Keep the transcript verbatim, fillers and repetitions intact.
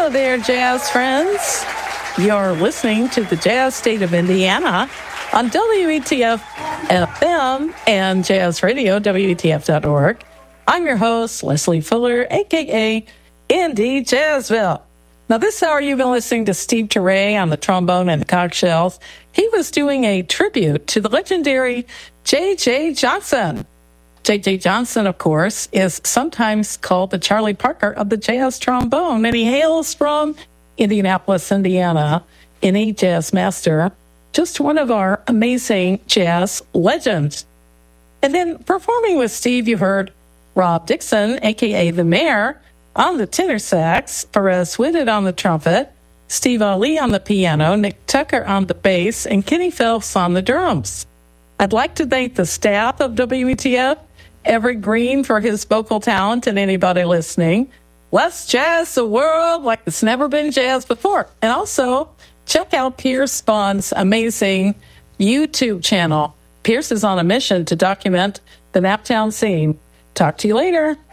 Hello there, jazz friends. You're listening to the Jazz State of Indiana on W E T F F M and Jazz Radio, W E T F dot org. I'm your host, Leslie Fuller, a k a. Indy Jazzville. Now, this hour you've been listening to Steve Turre on the trombone and the conch shells. He was doing a tribute to the legendary J J. Johnson. J J. Johnson, of course, is sometimes called the Charlie Parker of the jazz trombone, and he hails from Indianapolis, Indiana, an a jazz master, just one of our amazing jazz legends. And then performing with Steve, you heard Rob Dixon, a k a. The Mayor, on the tenor sax, Perez Whitted on the trumpet, Steve Ali on the piano, Nick Tucker on the bass, and Kenny Phelps on the drums. I'd like to thank the staff of W E T F, Everett Green for his vocal talent, and anybody listening. Let's jazz the world like it's never been jazzed before. And also, check out Pierce Bond's amazing YouTube channel. Pierce is on a mission to document the Naptown scene. Talk to you later.